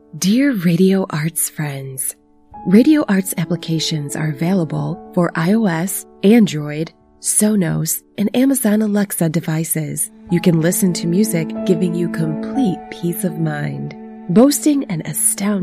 Dear Radio Arts friends, Radio Arts applications are available for iOS, Android, Sonos, and Amazon Alexa devices. You can listen to music giving you complete peace of mind. Boasting an astounding